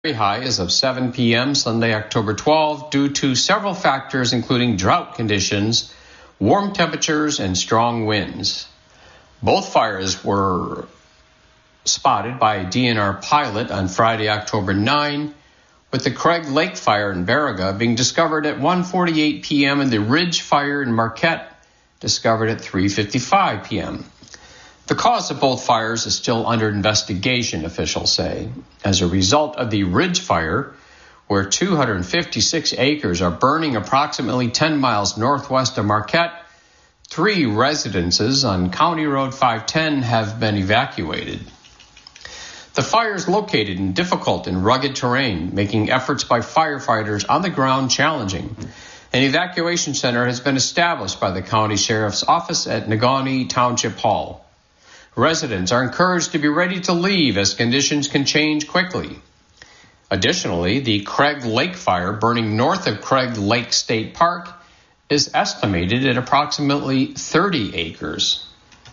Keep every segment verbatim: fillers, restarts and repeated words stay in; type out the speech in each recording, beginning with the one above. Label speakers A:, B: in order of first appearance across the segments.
A: high as of seven p.m. Sunday, October twelfth, due to several factors including drought conditions, warm temperatures, and strong winds. Both fires were spotted by a D N R pilot on Friday, October ninth, with the Craig Lake Fire in Baraga being discovered at one forty-eight p.m. and the Ridge Fire in Marquette discovered at three fifty-five p.m. The cause of both fires is still under investigation, officials say. As a result of the Ridge Fire, where two hundred fifty-six acres are burning approximately ten miles northwest of Marquette, three residences on County Road five ten have been evacuated. The fire is located in difficult and rugged terrain, making efforts by firefighters on the ground challenging. An evacuation center has been established by the county sheriff's office at Negaunee Township Hall. Residents are encouraged to be ready to leave as conditions can change quickly. Additionally, the Craig Lake Fire burning north of Craig Lake State Park is estimated at approximately thirty acres.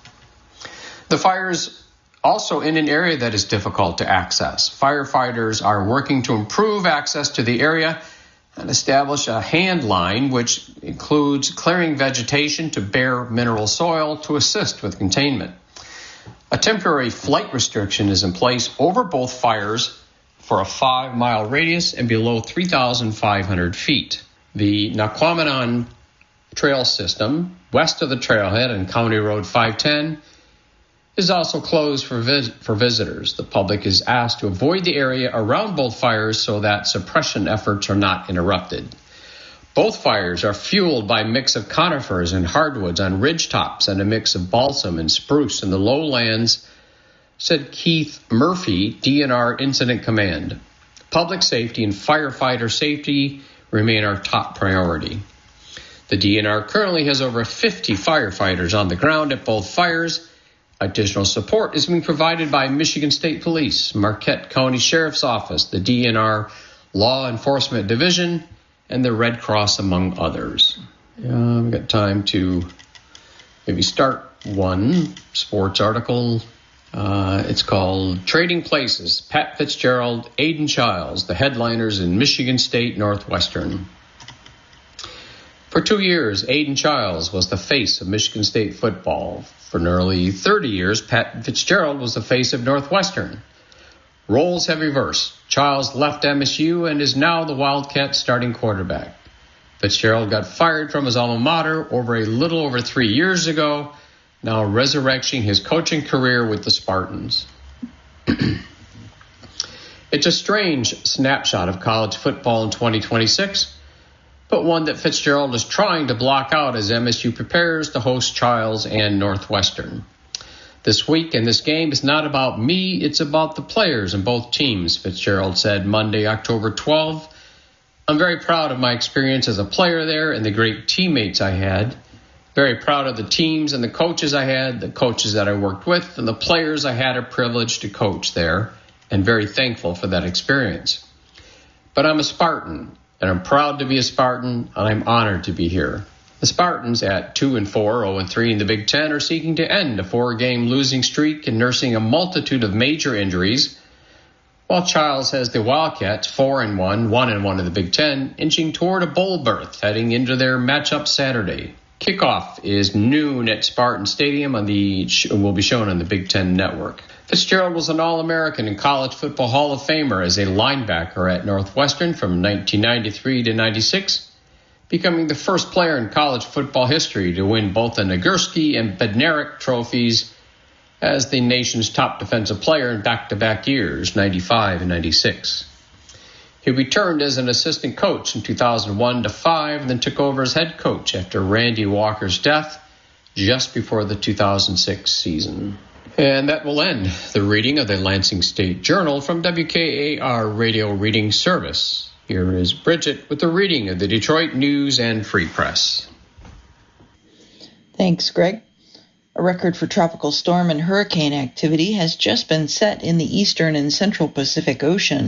A: The fire is also in an area that is difficult to access. Firefighters are working to improve access to the area and establish a hand line, which includes clearing vegetation to bare mineral soil to assist with containment. A temporary flight restriction is in place over both fires for a five-mile radius and below three thousand five hundred feet. The Naquamanon Trail System, west of the trailhead on County Road five ten, is also closed for, vis- for visitors. The public is asked to avoid the area around both fires so that suppression efforts are not interrupted. Both fires are fueled by a mix of conifers and hardwoods on ridge tops and a mix of balsam and spruce in the lowlands, said Keith Murphy, D N R Incident Command. Public safety and firefighter safety remain our top priority. The D N R currently has over fifty firefighters on the ground at both fires. Additional support is being provided by Michigan State Police, Marquette County Sheriff's Office, the D N R Law Enforcement Division, and the Red Cross, among others. Yeah, I've got time to maybe start one sports article. Uh, it's called Trading Places, Pat Fitzgerald, Aidan Chiles, the headliners in Michigan State Northwestern. For two years, Aidan Chiles was the face of Michigan State football. For nearly thirty years, Pat Fitzgerald was the face of Northwestern. Roles have reversed. Chiles left M S U and is now the Wildcats' starting quarterback. Fitzgerald got fired from his alma mater over a little over three years ago, now resurrecting his coaching career with the Spartans. It's a strange snapshot of college football in twenty twenty-six, but one that Fitzgerald is trying to block out as M S U prepares to host Chiles and Northwestern. This week and this game is not about me, it's about the players in both teams, Fitzgerald said Monday, October twelfth. I'm very proud of my experience as a player there and the great teammates I had. Very proud of the teams and the coaches I had, the coaches that I worked with, and the players I had a privilege to coach there, and very thankful for that experience. But I'm a Spartan, and I'm proud to be a Spartan, and I'm honored to be here. The Spartans at two and four, oh and three in the Big Ten are seeking to end a four-game losing streak and nursing a multitude of major injuries, while Chiles has the Wildcats four and one, one and one in the Big Ten, inching toward a bowl berth heading into their matchup Saturday. Kickoff is noon at Spartan Stadium on the will be shown on the Big Ten Network. Fitzgerald was an All-American and College Football Hall of Famer as a linebacker at Northwestern from nineteen ninety-three to ninety-six. Becoming the first player in college football history to win both the Nagurski and Bednarik trophies as the nation's top defensive player in back-to-back years, ninety-five and ninety-six. He returned as an assistant coach in two thousand one to five and then took over as head coach after Randy Walker's death just before the two thousand six season. And that will end the reading of the Lansing State Journal from W K A R Radio Reading Service. Here is Bridget with the reading of the Detroit News and Free Press.
B: Thanks, Greg. A record for tropical storm and hurricane activity has just been set in the eastern and central Pacific Ocean.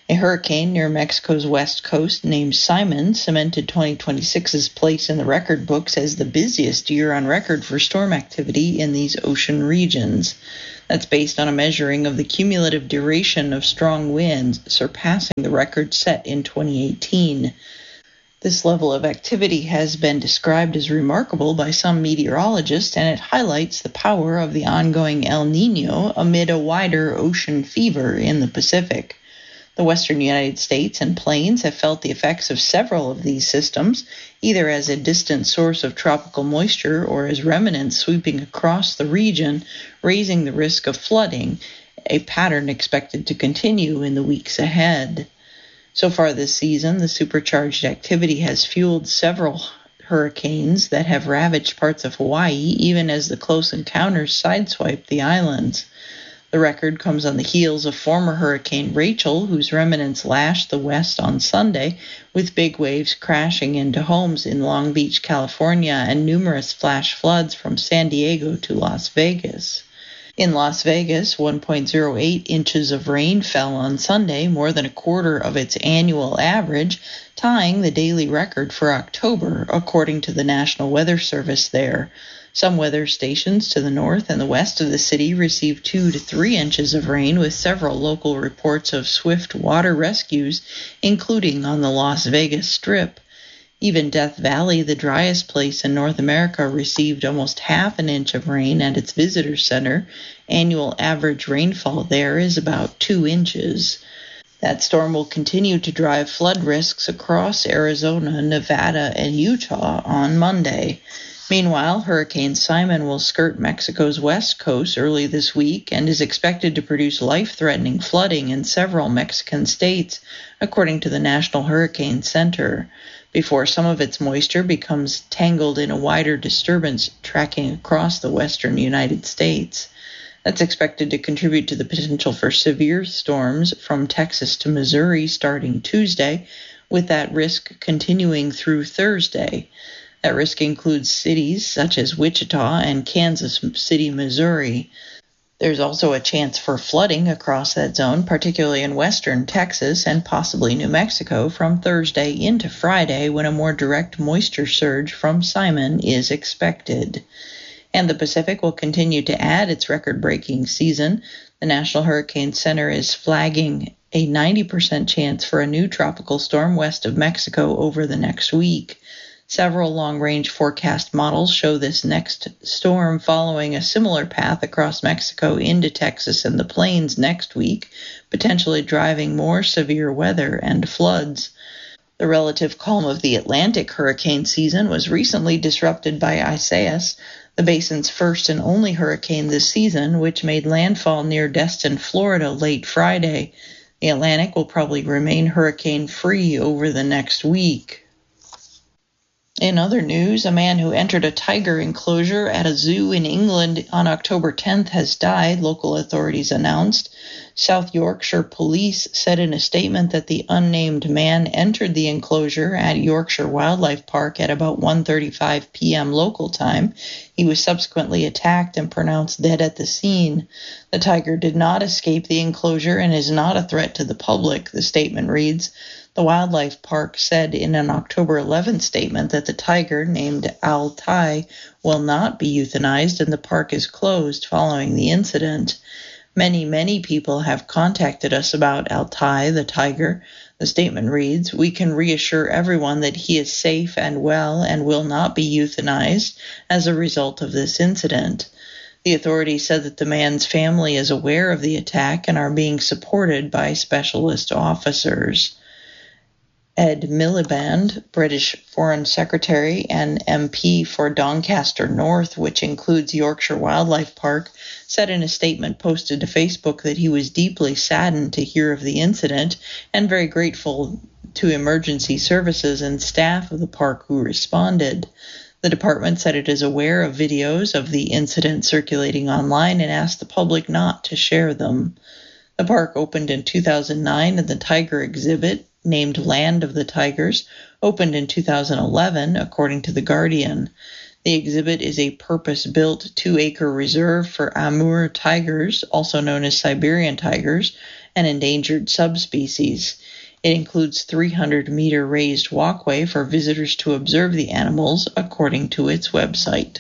B: A hurricane near Mexico's west coast named Simon cemented twenty twenty-six's place in the record books as the busiest year on record for storm activity in these ocean regions. That's based on a measuring of the cumulative duration of strong winds, surpassing the record set in twenty eighteen. This level of activity has been described as remarkable by some meteorologists, and it highlights the power of the ongoing El Niño amid a wider ocean fever in the Pacific. The western United States and plains have felt the effects of several of these systems, either as a distant source of tropical moisture or as remnants sweeping across the region, raising the risk of flooding, a pattern expected to continue in the weeks ahead. So far this season, the supercharged activity has fueled several hurricanes that have ravaged parts of Hawaii, even as the close encounters sideswiped the islands. The record comes on the heels of former Hurricane Rachel, whose remnants lashed the west on Sunday, with big waves crashing into homes in Long Beach, California, and numerous flash floods from San Diego to Las Vegas. In Las Vegas, one point zero eight inches of rain fell on Sunday, more than a quarter of its annual average, tying the daily record for October, according to the National Weather Service there. Some weather stations to the north and the west of the city received two to three inches of rain, with several local reports of swift water rescues, including on the Las Vegas Strip. Even Death Valley, the driest place in North America, received almost half an inch of rain at its visitor center. Annual average rainfall there is about two inches. That storm will continue to drive flood risks across Arizona, Nevada, and Utah on Monday. Meanwhile, Hurricane Simon will skirt Mexico's west coast early this week and is expected to produce life-threatening flooding in several Mexican states, according to the National Hurricane Center, before some of its moisture becomes tangled in a wider disturbance tracking across the western United States. That's expected to contribute to the potential for severe storms from Texas to Missouri starting Tuesday, with that risk continuing through Thursday. That risk includes cities such as Wichita and Kansas City, Missouri. There's also a chance for flooding across that zone, particularly in western Texas and possibly New Mexico from Thursday into Friday, when a more direct moisture surge from Simon is expected. And the Pacific will continue to add its record-breaking season. The National Hurricane Center is flagging a ninety percent chance for a new tropical storm west of Mexico over the next week. Several long-range forecast models show this next storm following a similar path across Mexico into Texas and the plains next week, potentially driving more severe weather and floods. The relative calm of the Atlantic hurricane season was recently disrupted by Isaias, the basin's first and only hurricane this season, which made landfall near Destin, Florida, late Friday. The Atlantic will probably remain hurricane-free over the next week. In other news, a man who entered a tiger enclosure at a zoo in England on October tenth has died, local authorities announced. South Yorkshire Police said in a statement that the unnamed man entered the enclosure at Yorkshire Wildlife Park at about one thirty-five p.m. local time. He was subsequently attacked and pronounced dead at the scene. The tiger did not escape the enclosure and is not a threat to the public, the statement reads. The wildlife park said in an October eleventh statement that the tiger, named Altai, will not be euthanized and the park is closed following the incident. Many, many people have contacted us about Altai, the tiger. The statement reads, "We can reassure everyone that he is safe and well and will not be euthanized as a result of this incident." The authorities said that the man's family is aware of the attack and are being supported by specialist officers. Ed Miliband, British Foreign Secretary and M P for Doncaster North, which includes Yorkshire Wildlife Park, said in a statement posted to Facebook that he was deeply saddened to hear of the incident and very grateful to emergency services and staff of the park who responded. The department said it is aware of videos of the incident circulating online and asked the public not to share them. The park opened in two thousand nine and the tiger exhibit, named Land of the Tigers, opened in two thousand eleven, according to The Guardian. The exhibit is a purpose-built two-acre reserve for Amur tigers, also known as Siberian tigers, an endangered subspecies. It includes three hundred meter raised walkway for visitors to observe the animals, according to its website.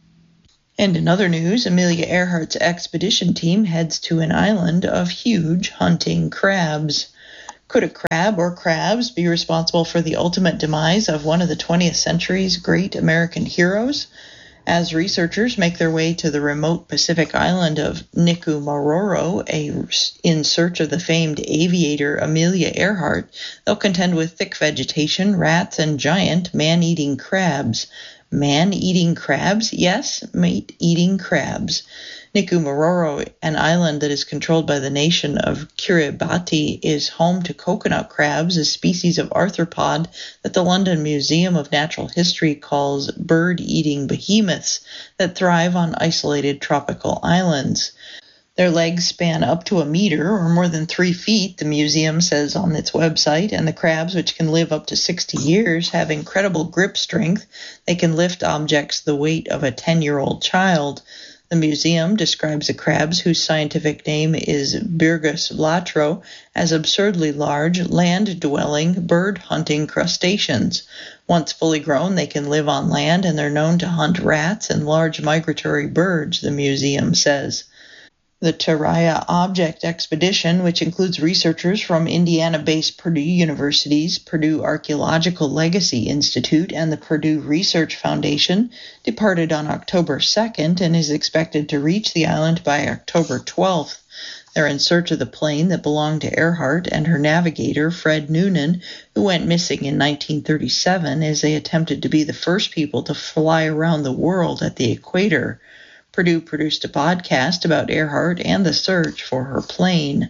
B: And in other news, Amelia Earhart's expedition team heads to an island of huge hunting crabs. Could a crab or crabs be responsible for the ultimate demise of one of the twentieth century's great American heroes? As researchers make their way to the remote Pacific island of Nikumaroro a, in search of the famed aviator Amelia Earhart, they'll contend with thick vegetation, rats, and giant man-eating crabs. Man-eating crabs? Yes, meat-eating crabs. Nikumaroro, an island that is controlled by the nation of Kiribati, is home to coconut crabs, a species of arthropod that the London Museum of Natural History calls bird-eating behemoths that thrive on isolated tropical islands. Their legs span up to a meter, or more than three feet, the museum says on its website, and the crabs, which can live up to sixty years, have incredible grip strength. They can lift objects the weight of a ten-year-old child. The museum describes the crabs, whose scientific name is Birgus latro, as absurdly large, land-dwelling, bird-hunting crustaceans. Once fully grown, they can live on land, and they're known to hunt rats and large migratory birds, the museum says. The Taraya Object Expedition, which includes researchers from Indiana-based Purdue University's Purdue Archaeological Legacy Institute and the Purdue Research Foundation, departed on October second and is expected to reach the island by October twelfth. They're in search of the plane that belonged to Earhart and her navigator, Fred Noonan, who went missing in nineteen thirty-seven as they attempted to be the first people to fly around the world at the equator. Purdue produced a podcast about Earhart and the search for her plane.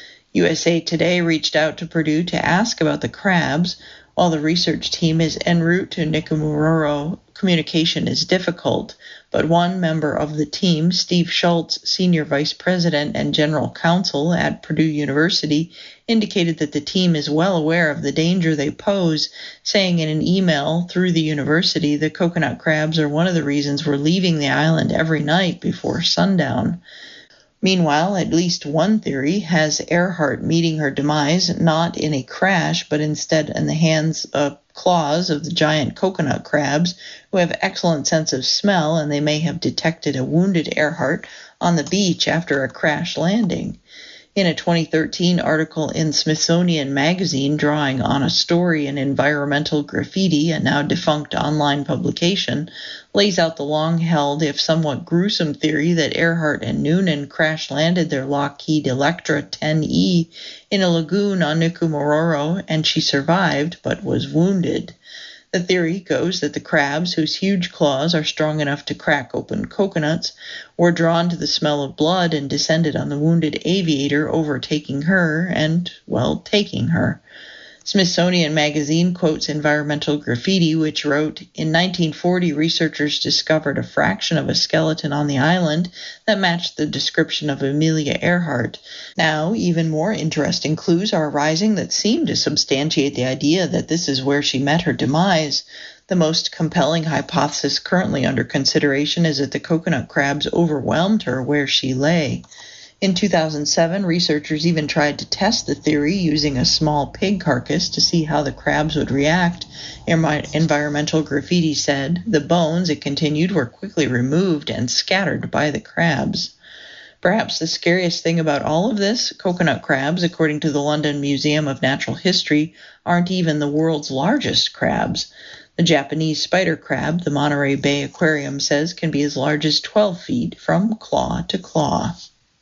B: U S A Today reached out to Purdue to ask about the crabs. While the research team is en route to Nikumaroro, communication is difficult, but one member of the team, Steve Schultz, Senior Vice President and General Counsel at Purdue University, indicated that the team is well aware of the danger they pose, saying in an email through the university the coconut crabs are one of the reasons we're leaving the island every night before sundown. Meanwhile, at least one theory has Earhart meeting her demise not in a crash, but instead in the hands of claws of the giant coconut crabs, who have excellent sense of smell, and they may have detected a wounded Earhart on the beach after a crash landing. In a twenty thirteen article in Smithsonian Magazine drawing on a story in Environmental Graffiti, a now defunct online publication, lays out the long-held, if somewhat gruesome theory that Earhart and Noonan crash-landed their Lockheed Electra ten E in a lagoon on Nikumaroro, and she survived but was wounded. The theory goes that the crabs, whose huge claws are strong enough to crack open coconuts, were drawn to the smell of blood and descended on the wounded aviator, overtaking her and, well, taking her. Smithsonian Magazine quotes Environmental Graffiti, which wrote, in nineteen forty, researchers discovered a fraction of a skeleton on the island that matched the description of Amelia Earhart. Now, even more interesting clues are arising that seem to substantiate the idea that this is where she met her demise. The most compelling hypothesis currently under consideration is that the coconut crabs overwhelmed her where she lay. In two thousand seven, researchers even tried to test the theory using a small pig carcass to see how the crabs would react. Environmental Graffiti said, the bones, it continued, were quickly removed and scattered by the crabs. Perhaps the scariest thing about all of this, coconut crabs, according to the London Museum of Natural History, aren't even the world's largest crabs. The Japanese spider crab, the Monterey Bay Aquarium says, can be as large as twelve feet from claw to claw.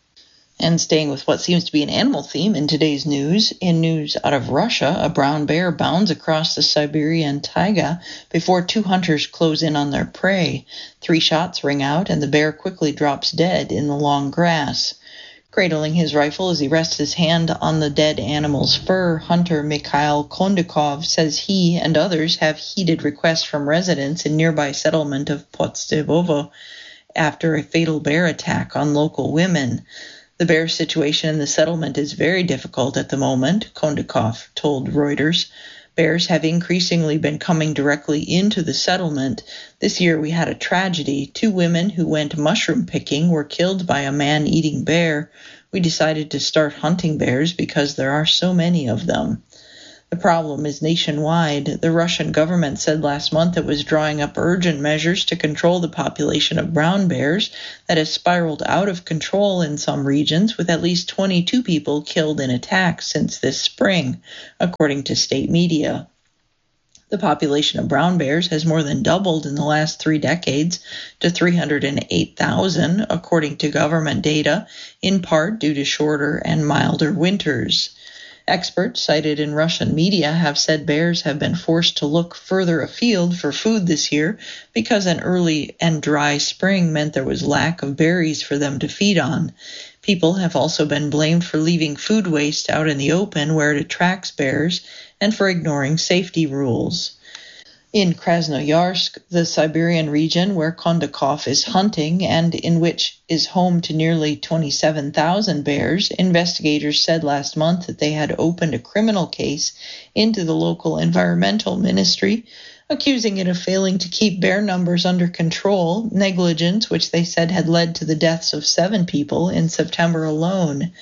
B: And staying with what seems to be an animal theme in today's news, in news out of Russia, a brown bear bounds across the Siberian taiga before two hunters close in on their prey. Three shots ring out, and the bear quickly drops dead in the long grass. Cradling his rifle as he rests his hand on the dead animal's fur, hunter Mikhail Kondakov says he and others have heeded requests from residents in nearby settlement of Podstevovo after a fatal bear attack on local women. The bear situation in the settlement is very difficult at the moment, Kondakov told Reuters. Bears have increasingly been coming directly into the settlement. This year we had a tragedy. Two women who went mushroom picking were killed by a man-eating bear. We decided to start hunting bears because there are so many of them. The problem is nationwide. The Russian government said last month it was drawing up urgent measures to control the population of brown bears that has spiraled out of control in some regions, with at least twenty-two people killed in attacks since this spring, according to state media. The population of brown bears has more than doubled in the last three decades to three hundred eight thousand, according to government data, in part due to shorter and milder winters. Experts cited in Russian media have said bears have been forced to look further afield for food this year because an early and dry spring meant there was lack of berries for them to feed on. People have also been blamed for leaving food waste out in the open where it attracts bears and for ignoring safety rules. In Krasnoyarsk, the Siberian region where Kondakov is hunting and in which is home to nearly twenty-seven thousand bears, investigators said last month that they had opened a criminal case into the local environmental ministry, accusing it of failing to keep bear numbers under control, negligence which they said had led to the deaths of seven people in September alone.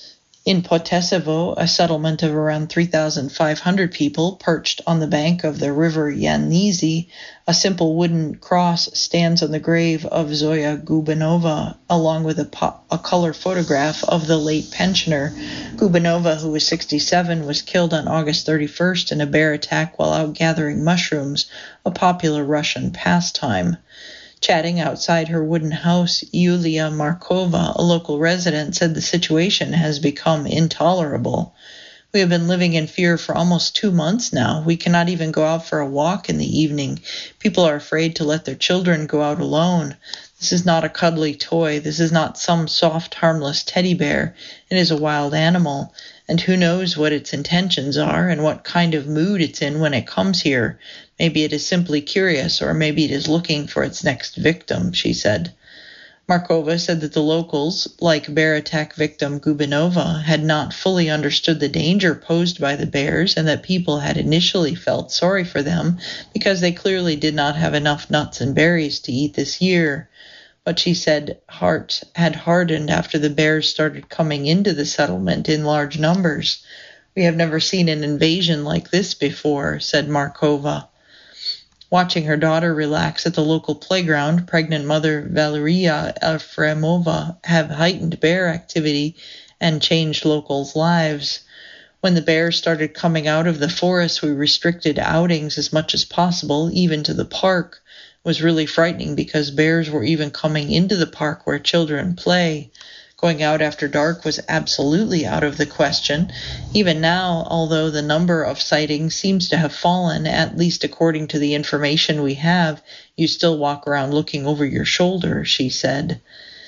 B: In Potesevo, a settlement of around three thousand five hundred people perched on the bank of the river Yanizy, a simple wooden cross stands on the grave of Zoya Gubanova, along with a, po- a color photograph of the late pensioner. Gubanova, who was sixty-seven, was killed on August thirty-first in a bear attack while out gathering mushrooms, a popular Russian pastime. Chatting outside her wooden house, Yulia Markova, a local resident, said the situation has become intolerable. We have been living in fear for almost two months now. We cannot even go out for a walk in the evening. People are afraid to let their children go out alone. This is not a cuddly toy. This is not some soft, harmless teddy bear. It is a wild animal, and who knows what its intentions are and what kind of mood it's in when it comes here. Maybe it is simply curious, or maybe it is looking for its next victim, she said. Markova said that the locals, like bear attack victim Gubanova, had not fully understood the danger posed by the bears and that people had initially felt sorry for them because they clearly did not have enough nuts and berries to eat this year. But she said hearts had hardened after the bears started coming into the settlement in large numbers. We have never seen an invasion like this before, said Markova. Watching her daughter relax at the local playground, pregnant mother Valeria Efremova have heightened bear activity and changed locals' lives. When the bears started coming out of the forest, we restricted outings as much as possible, even to the park. It was really frightening because bears were even coming into the park where children play. Going out after dark was absolutely out of the question. Even now, although the number of sightings seems to have fallen, at least according to the information we have, you still walk around looking over your shoulder, she said.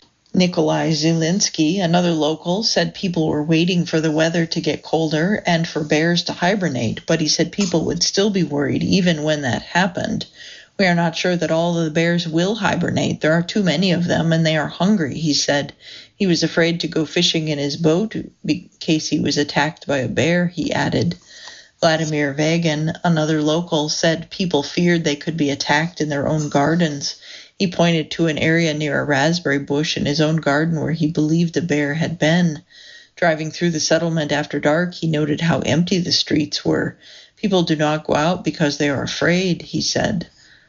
B: Nikolai Zielinski, another local, said people were waiting for the weather to get colder and for bears to hibernate, but he said people would still be worried even when that happened. We are not sure that all of the bears will hibernate. There are too many of them, and they are hungry, he said. He was afraid to go fishing in his boat in case he was attacked by a bear, he added. Vladimir Vagin, another local, said people feared they could be attacked in their own gardens. He pointed to an area near a raspberry bush in his own garden where he believed the bear had been. Driving through the settlement after dark, he noted how empty the streets were. People do not go out because they are afraid, he said.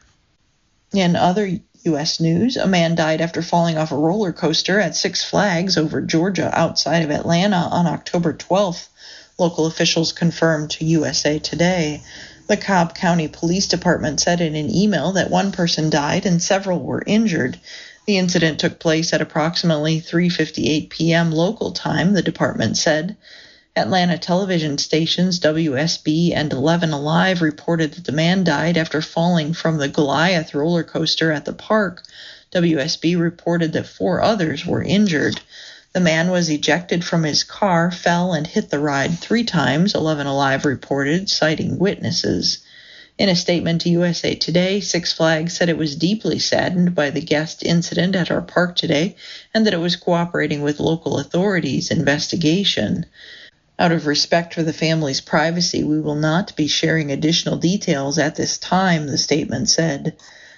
B: In other U S news, a man died after falling off a roller coaster at Six Flags over Georgia outside of Atlanta on October twelfth, local officials confirmed to U S A Today. The Cobb County Police Department said in an email that one person died and several were injured. The incident took place at approximately three fifty-eight p.m. local time, the department said. Atlanta television stations W S B and eleven Alive reported that the man died after falling from the Goliath roller coaster at the park. W S B reported that four others were injured. The man was ejected from his car, fell, and hit the ride three times, eleven Alive reported, citing witnesses. In a statement to U S A Today, Six Flags said it was deeply saddened by the guest incident at our park today and that it was cooperating with local authorities' investigation. Out of respect for the family's privacy, we will not be sharing additional details at this time, the statement said.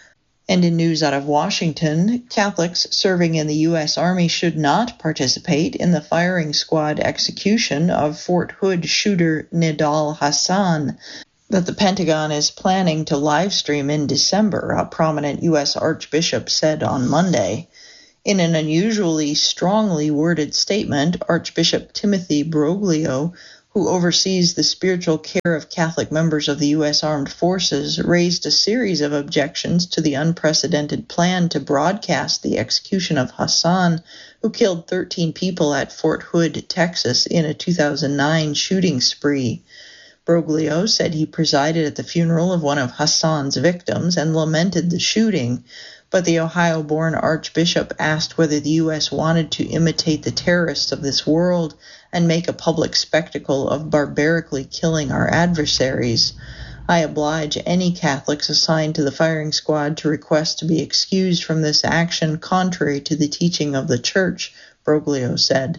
B: And in news out of Washington, Catholics serving in the U S Army should not participate in the firing squad execution of Fort Hood shooter Nidal Hasan that the Pentagon is planning to livestream in December, a prominent U S Archbishop said on Monday. In an unusually strongly worded statement, Archbishop Timothy Broglio, who oversees the spiritual care of Catholic members of the U S Armed Forces, raised a series of objections to the unprecedented plan to broadcast the execution of Hasan, who killed thirteen people at Fort Hood, Texas, in a two thousand nine shooting spree. Broglio said he presided at the funeral of one of Hasan's victims and lamented the shooting, but the Ohio-born archbishop asked whether the U S wanted to imitate the terrorists of this world and make a public spectacle of barbarically killing our adversaries. I oblige any Catholics assigned to the firing squad to request to be excused from this action contrary to the teaching of the Church, Broglio said.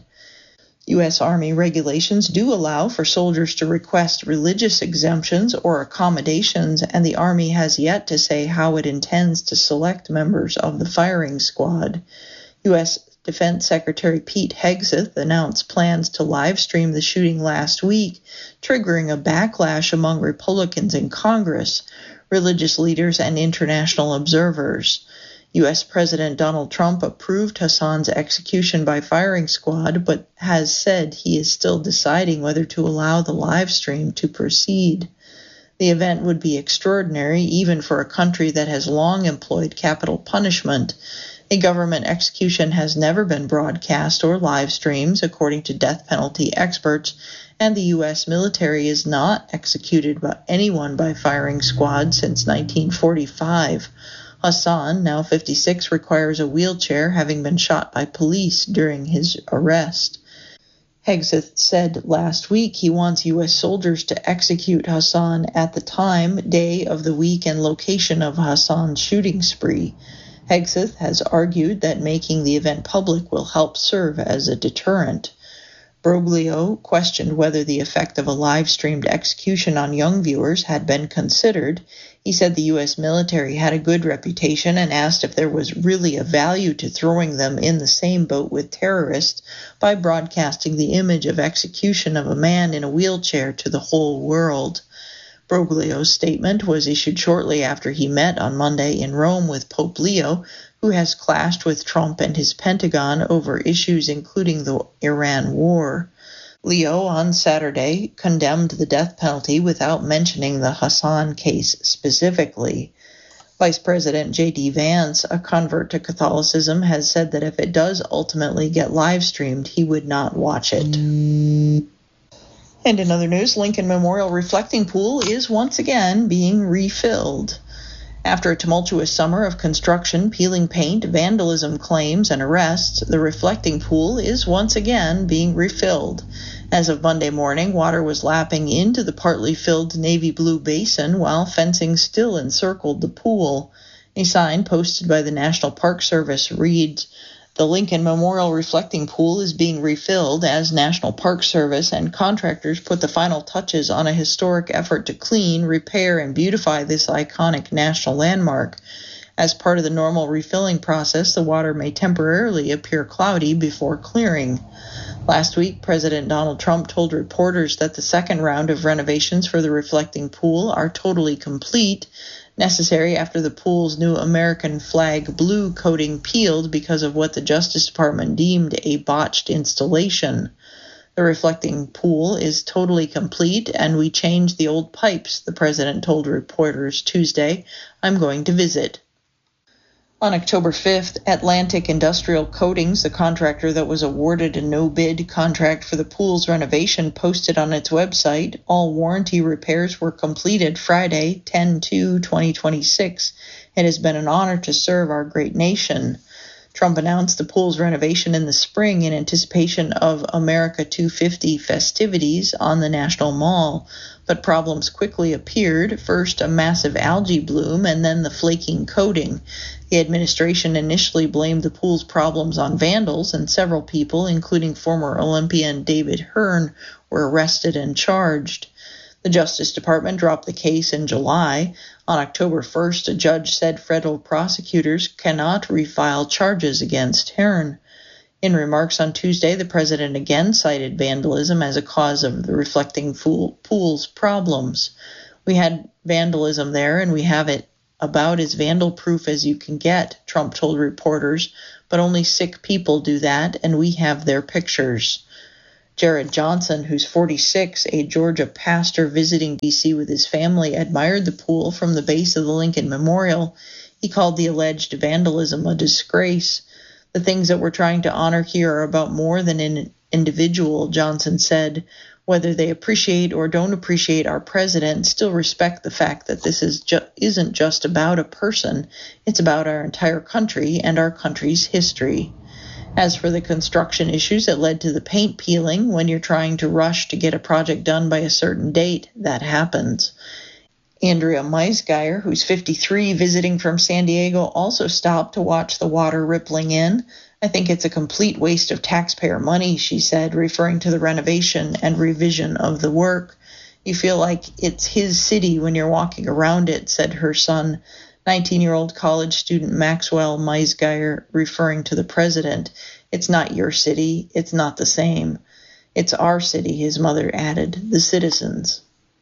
B: U S Army regulations do allow for soldiers to request religious exemptions or accommodations, and the Army has yet to say how it intends to select members of the firing squad. U S Defense Secretary Pete Hegseth announced plans to live stream the shooting last week, triggering a backlash among Republicans in Congress, religious leaders, and international observers. U S President Donald Trump approved Hasan's execution by firing squad, but has said he is still deciding whether to allow the live stream to proceed. The event would be extraordinary even for a country that has long employed capital punishment. A government execution has never been broadcast or live streamed, according to death penalty experts, and the U S military is not executed by anyone by firing squad since nineteen forty-five. Hasan, now fifty-six, requires a wheelchair, having been shot by police during his arrest. Hegseth said last week he wants U S soldiers to execute Hasan at the time, day of the week, and location of Hasan's shooting spree. Hegseth has argued that making the event public will help serve as a deterrent. Broglio questioned whether the effect of a live-streamed execution on young viewers had been considered. He said the U S military had a good reputation and asked if there was really a value to throwing them in the same boat with terrorists by broadcasting the image of execution of a man in a wheelchair to the whole world. Broglio's statement was issued shortly after he met on Monday in Rome with Pope Leo, who has clashed with Trump and his Pentagon over issues including the Iran war. Leo on Saturday condemned the death penalty without mentioning the Hasan case specifically. Vice President J D Vance, a convert to Catholicism, has said that if it does ultimately get live-streamed, he would not watch it. Mm. And in other news, Lincoln Memorial Reflecting Pool is once again being refilled. After a tumultuous summer of construction, peeling paint, vandalism claims, and arrests, the reflecting pool is once again being refilled. As of Monday morning, water was lapping into the partly filled navy blue basin while fencing still encircled the pool. A sign posted by the National Park Service reads, "The Lincoln Memorial Reflecting Pool is being refilled as National Park Service and contractors put the final touches on a historic effort to clean, repair, and beautify this iconic national landmark. As part of the normal refilling process, the water may temporarily appear cloudy before clearing." Last week, President Donald Trump told reporters that the second round of renovations for the reflecting pool are totally complete, necessary after the pool's new American flag blue coating peeled because of what the Justice Department deemed a botched installation. The reflecting pool is totally complete, and we changed the old pipes, the president told reporters Tuesday. "I'm going to visit." On October fifth, Atlantic Industrial Coatings, the contractor that was awarded a no-bid contract for the pool's renovation, posted on its website, all warranty repairs were completed Friday, ten two twenty twenty-six. It has been an honor to serve our great nation. Trump announced the pool's renovation in the spring in anticipation of America two fifty festivities on the National Mall, but problems quickly appeared, first a massive algae bloom and then the flaking coating. The administration initially blamed the pool's problems on vandals, and several people, including former Olympian David Hearn, were arrested and charged. The Justice Department dropped the case in July. On October first, a judge said federal prosecutors cannot refile charges against Hearn. In remarks on Tuesday, the president again cited vandalism as a cause of the reflecting pool's problems. We had vandalism there, and we have it about as vandal-proof as you can get, Trump told reporters, but only sick people do that, and we have their pictures. Jared Johnson, who's forty-six, a Georgia pastor visiting D C with his family, admired the pool from the base of the Lincoln Memorial. He called the alleged vandalism a disgrace. The things that we're trying to honor here are about more than an individual, Johnson said. Whether they appreciate or don't appreciate our president, still respect the fact that this is ju- isn't just about a person. It's about our entire country and our country's history. As for the construction issues that led to the paint peeling, when you're trying to rush to get a project done by a certain date, that happens. Andrea Meisgeier, who's fifty-three, visiting from San Diego, also stopped to watch the water rippling in. I think it's a complete waste of taxpayer money, she said, referring to the renovation and revision of the work. You feel like it's his city when you're walking around it, said her son, nineteen-year-old college student Maxwell Meisgeier, referring to the president. It's not your city. It's not the same. It's our city, his mother added, the citizens.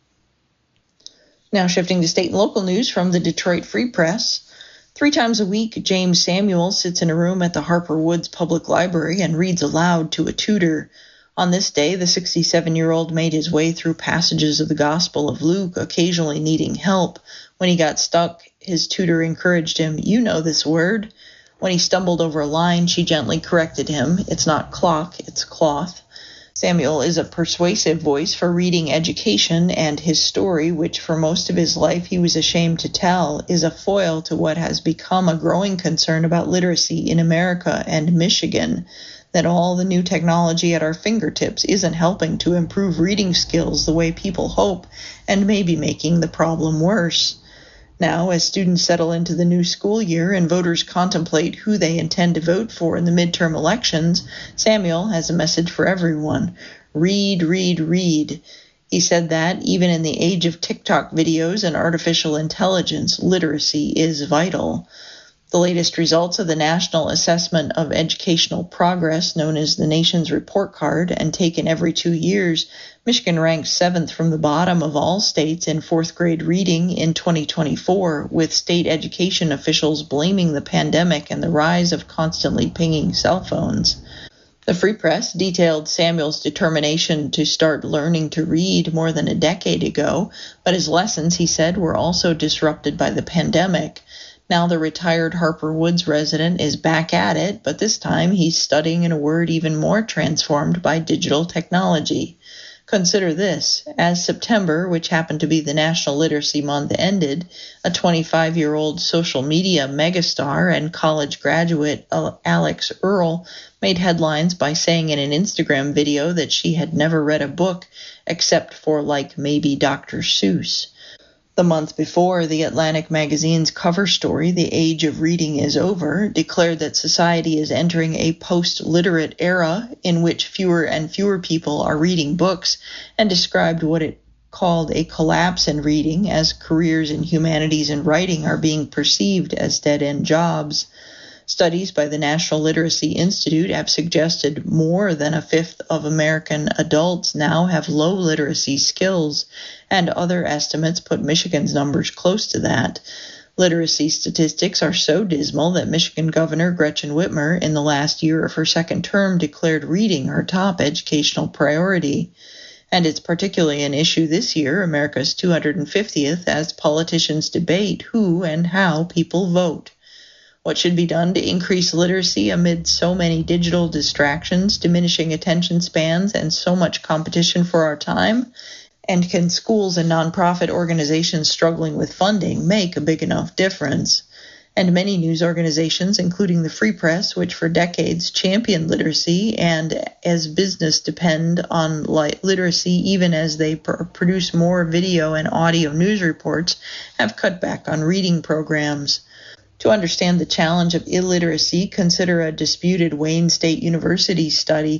B: Now shifting to state and local news from the Detroit Free Press. Three times a week, James Samuel sits in a room at the Harper Woods Public Library and reads aloud to a tutor. On this day, the sixty-seven-year-old made his way through passages of the Gospel of Luke, occasionally needing help. When he got stuck, his tutor encouraged him, "You know this word." When he stumbled over a line, she gently corrected him. It's not clock, it's cloth. Samuel is a persuasive voice for reading education, and his story, which for most of his life he was ashamed to tell, is a foil to what has become a growing concern about literacy in America and Michigan, that all the new technology at our fingertips isn't helping to improve reading skills the way people hope, and may be making the problem worse. Now, as students settle into the new school year and voters contemplate who they intend to vote for in the midterm elections, Samuel has a message for everyone. Read, read, read. He said that even in the age of TikTok videos and artificial intelligence, literacy is vital. The latest results of the National Assessment of Educational Progress, known as the nation's report card and taken every two years, Michigan ranks seventh from the bottom of all states in fourth grade reading in twenty twenty-four, with state education officials blaming the pandemic and the rise of constantly pinging cell phones. The Free Press detailed Samuel's determination to start learning to read more than a decade ago, but his lessons, he said, were also disrupted by the pandemic. Now the retired Harper Woods resident is back at it, but this time he's studying in a word even more transformed by digital technology. Consider this. As September, which happened to be the National Literacy Month, ended, a twenty-five-year-old social media megastar and college graduate, Alex Earle, made headlines by saying in an Instagram video that she had never read a book except for, like, maybe Doctor Seuss. The month before, the Atlantic magazine's cover story, The Age of Reading is Over, declared that society is entering a post-literate era in which fewer and fewer people are reading books, and described what it called a collapse in reading as careers in humanities and writing are being perceived as dead-end jobs. Studies by the National Literacy Institute have suggested more than a fifth of American adults now have low literacy skills, and other estimates put Michigan's numbers close to that. Literacy statistics are so dismal that Michigan Governor Gretchen Whitmer, in the last year of her second term, declared reading her top educational priority. And it's particularly an issue this year, America's two hundred fiftieth, as politicians debate who and how people vote. What should be done to increase literacy amid so many digital distractions, diminishing attention spans, and so much competition for our time? And can schools and nonprofit organizations struggling with funding make a big enough difference? And many news organizations, including the Free Press, which for decades championed literacy and as business depend on literacy even as they pr- produce more video and audio news reports, have cut back on reading programs. To understand the challenge of illiteracy, consider a disputed Wayne State University study.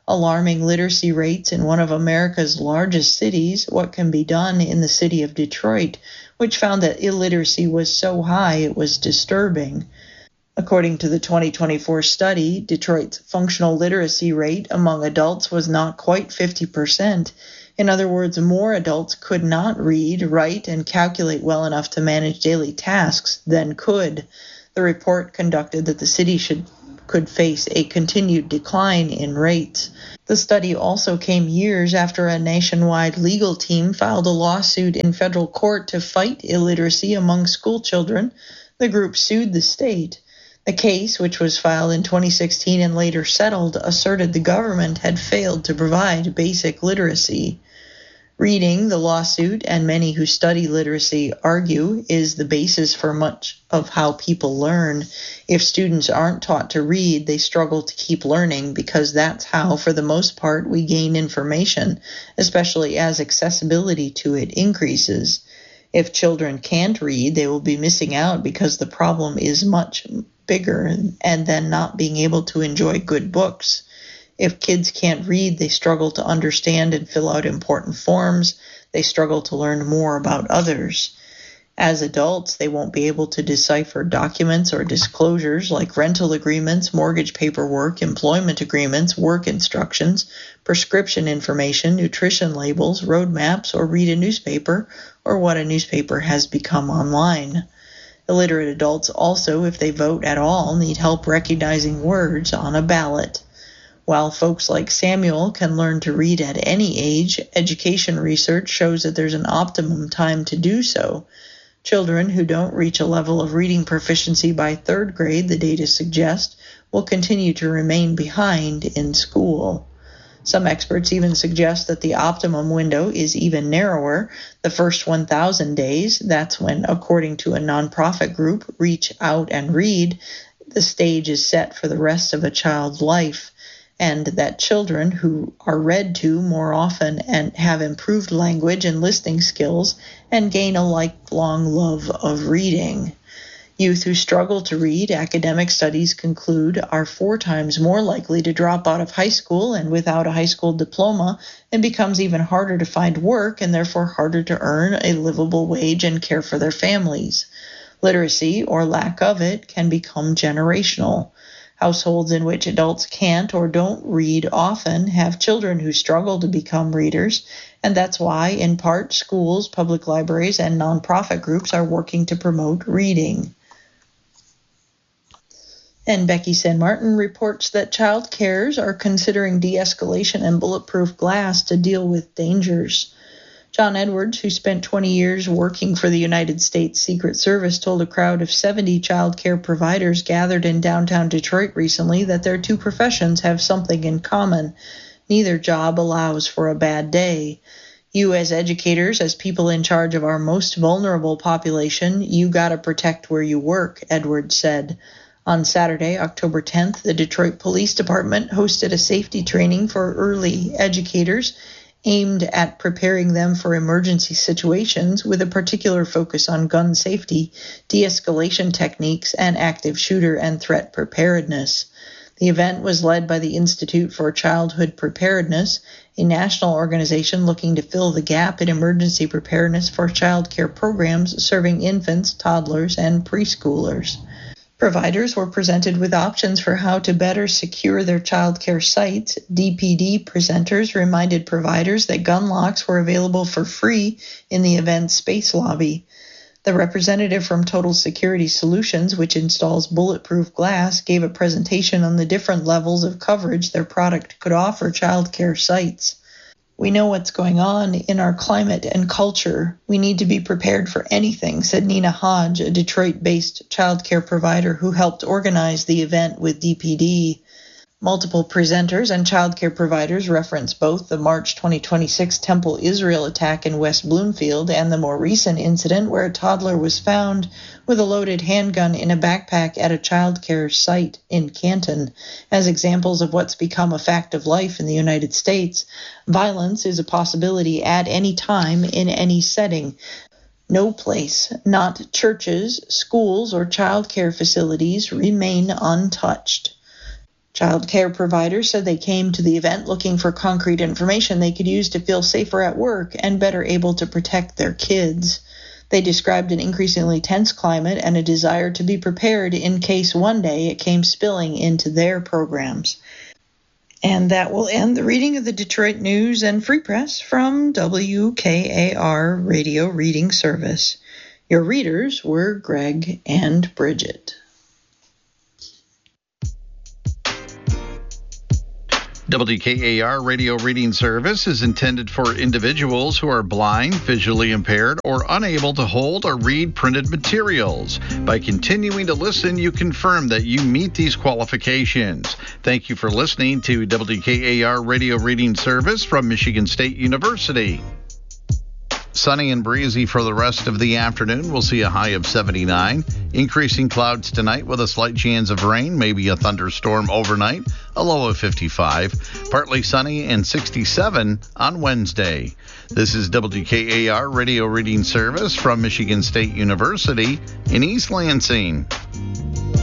B: alarming literacy rates in one of America's largest cities, What Can Be Done in the city of Detroit, which found that illiteracy was so high it was disturbing. According to the twenty twenty-four study, Detroit's functional literacy rate among adults was not quite fifty percent. In other words, more adults could not read, write, and calculate well enough to manage daily tasks than could. The report conducted that the city should could face a continued decline in rates. The study also came years after a nationwide legal team filed a lawsuit in federal court to fight illiteracy among school children. The group sued the state. The case, which was filed in twenty sixteen and later settled, asserted the government had failed to provide basic literacy. Reading, the lawsuit, and many who study literacy argue, is the basis for much of how people learn. If students aren't taught to read, they struggle to keep learning because that's how, for the most part, we gain information, especially as accessibility to it increases. If children can't read, they will be missing out because the problem is much bigger and then not being able to enjoy good books. If kids can't read, they struggle to understand and fill out important forms. They struggle to learn more about others. As adults, they won't be able to decipher documents or disclosures like rental agreements, mortgage paperwork, employment agreements, work instructions, prescription information, nutrition labels, road maps, or read a newspaper, or what a newspaper has become online. Illiterate adults also, if they vote at all, need help recognizing words on a ballot. While folks like Samuel can learn to read at any age, education research shows that there's an optimum time to do so. Children who don't reach a level of reading proficiency by third grade, the data suggest, will continue to remain behind in school. Some experts even suggest that the optimum window is even narrower. The first one thousand days, that's when, according to a nonprofit group, Reach Out and Read, the stage is set for the rest of a child's life, and that children who are read to more often and have improved language and listening skills and gain a lifelong love of reading. Youth who struggle to read, academic studies conclude, are four times more likely to drop out of high school and without a high school diploma, and becomes even harder to find work and therefore harder to earn a livable wage and care for their families. Literacy, or lack of it, can become generational. Households in which adults can't or don't read often have children who struggle to become readers, and that's why, in part, schools, public libraries, and nonprofit groups are working to promote reading. And Becky San Martin reports that child carers are considering de-escalation and bulletproof glass to deal with dangers. John Edwards, who spent twenty years working for the United States Secret Service, told a crowd of seventy child care providers gathered in downtown Detroit recently that their two professions have something in common. Neither job allows for a bad day. You as educators, as people in charge of our most vulnerable population, you gotta protect where you work, Edwards said. On Saturday, October tenth, the Detroit Police Department hosted a safety training for early educators aimed at preparing them for emergency situations with a particular focus on gun safety, de-escalation techniques, and active shooter and threat preparedness. The event was led by the Institute for Childhood Preparedness, a national organization looking to fill the gap in emergency preparedness for child care programs serving infants, toddlers, and preschoolers. Providers were presented with options for how to better secure their child care sites. D P D presenters reminded providers that gun locks were available for free in the event's space lobby. The representative from Total Security Solutions, which installs bulletproof glass, gave a presentation on the different levels of coverage their product could offer child care sites. We know what's going on in our climate and culture. We need to be prepared for anything, said Nina Hodge, a Detroit-based child care provider who helped organize the event with D P D. Multiple presenters and child care providers reference both the March twenty twenty-six Temple Israel attack in West Bloomfield and the more recent incident where a toddler was found with a loaded handgun in a backpack at a child care site in Canton as examples of what's become a fact of life in the United States. Violence is a possibility at any time in any setting. No place, not churches, schools, or child care facilities, remain untouched. Child care providers said they came to the event looking for concrete information they could use to feel safer at work and better able to protect their kids. They described an increasingly tense climate and a desire to be prepared in case one day it came spilling into their programs. And that will end the reading of the Detroit News and Free Press from W K A R Radio Reading Service. Your readers were Greg and Bridget.
C: W K A R Radio Reading Service is intended for individuals who are blind, visually impaired, or unable to hold or read printed materials. By continuing to listen, you confirm that you meet these qualifications. Thank you for listening to W K A R Radio Reading Service from Michigan State University. Sunny and breezy for the rest of the afternoon. We'll see a high of seventy-nine. Increasing clouds tonight with a slight chance of rain, maybe a thunderstorm overnight, a low of fifty-five. Partly sunny and sixty-seven on Wednesday. This is W K A R Radio Reading Service from Michigan State University in East Lansing.